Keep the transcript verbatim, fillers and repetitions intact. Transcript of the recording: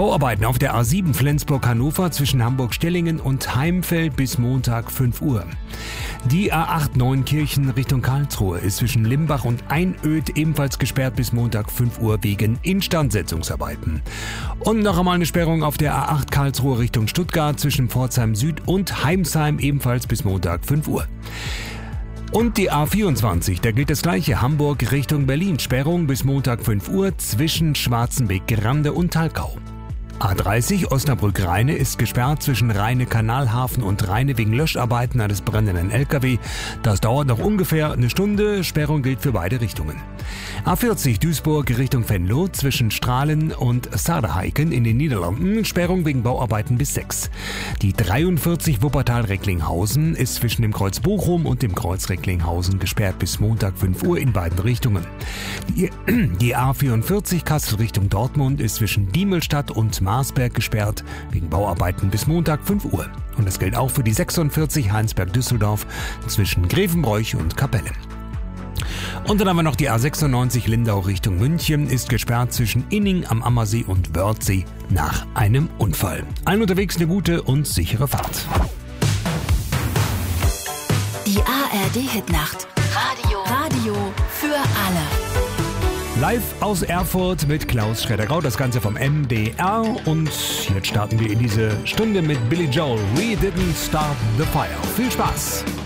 Bauarbeiten auf der A sieben Flensburg-Hannover zwischen Hamburg-Stellingen und Heimfeld bis Montag fünf Uhr. Die A acht Neunkirchen Richtung Karlsruhe ist zwischen Limbach und Einöd ebenfalls gesperrt bis Montag fünf Uhr wegen Instandsetzungsarbeiten. Und noch einmal eine Sperrung auf der A acht Karlsruhe Richtung Stuttgart zwischen Pforzheim Süd und Heimsheim ebenfalls bis Montag fünf Uhr. Und die A vierundzwanzig, da gilt das gleiche, Hamburg Richtung Berlin, Sperrung bis Montag fünf Uhr zwischen Schwarzenbeck-Grande und Talkau. A dreißig Osnabrück-Rheine ist gesperrt zwischen Rheine-Kanalhafen und Rheine wegen Löscharbeiten eines brennenden L K W. Das dauert noch ungefähr eine Stunde. Sperrung gilt für beide Richtungen. A vierzig Duisburg Richtung Venlo zwischen Strahlen und Saarheiken in den Niederlanden. Sperrung wegen Bauarbeiten bis sechs. Die dreiundvierzig Wuppertal-Recklinghausen ist zwischen dem Kreuz Bochum und dem Kreuz Recklinghausen gesperrt bis Montag fünf Uhr in beiden Richtungen. Die, die A vierundvierzig Kassel Richtung Dortmund ist zwischen Diemelstadt und Marsberg gesperrt wegen Bauarbeiten bis Montag fünf Uhr. Und das gilt auch für die sechsundvierzig Heinsberg-Düsseldorf zwischen Grevenbroich und Kapelle. Und dann haben wir noch die A sechsundneunzig Lindau Richtung München, ist gesperrt zwischen Inning am Ammersee und Wörthsee nach einem Unfall. Allen unterwegs eine gute und sichere Fahrt. Die A R D-Hitnacht. Radio. Radio für alle. Live aus Erfurt mit Klaus Schreddergrau, das Ganze vom M D R. Und jetzt starten wir in diese Stunde mit Billy Joel. We didn't start the fire. Viel Spaß!